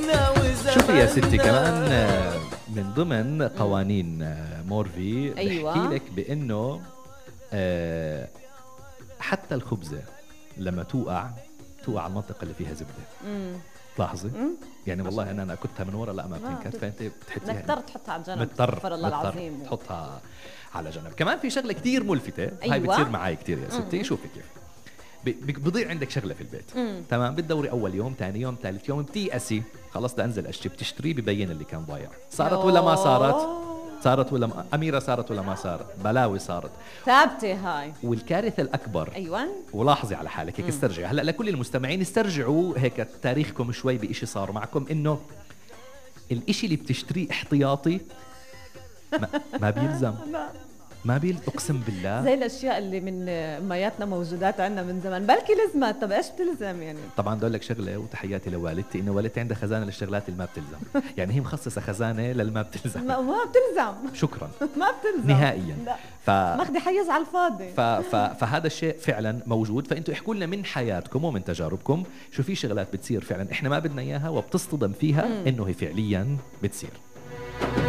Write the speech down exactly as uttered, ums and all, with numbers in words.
شوفي يا ستي كمان من ضمن قوانين مورفي أيوة. بحكي لك بانه آه، حتى الخبزه لما توقع توقع على المنطقه اللي فيها زبده. امم لاحظي يعني والله انا انا كنتها من ورا لا ما بتنكت، فانت بتحطيها مضطر تحطها على جنب. مضطر استغفر الله مضطر العظيم. تحطها على جنب. كمان في شغله كثير ملفته. أيوة. هاي بتصير معي كثير يا ستي. مم. شوفي كيف ب- بضيع عندك شغله في البيت. مم. تمام، بتدوري اول يوم ثاني يوم ثالث يوم بتيأسي، خلص بدي انزل اشتري، بتشتري ببين اللي كان ضايع. صارت ولا ما صارت؟ صارت ولا ما... أميرة صارت ولا ما صارت؟ بلاوي صارت. ثابته هاي. والكارثه الاكبر، ايوه، ولاحظي على حالك هيك، استرجعي هلا لكل المستمعين، استرجعوا هيك تاريخكم شوي بإشي صار معكم، انه الإشي اللي بتشتريه احتياطي ما, ما بيلزم ما بيل اقسم بالله. زي الاشياء اللي من ماياتنا موجودات عندنا من زمان، بلكي لزمت. طب ايش بتلزم يعني؟ طبعا بدي اقول لك شغله، وتحياتي لوالدتي، انه والدتي عندها خزانه للشغلات اللي ما بتلزم. يعني هي مخصصه خزانه للما بتلزم. ما, ما بتلزم. شكرا. ما بتلزم نهائيا. لا. ف... ماخذي حيز على الفاضي. ف... ف... فهذا الشيء فعلا موجود. فانتوا احكوا لنا من حياتكم ومن تجاربكم شو في شغلات بتصير فعلا احنا ما بدنا اياها وبتصطدم فيها انه هي فعليا بتصير.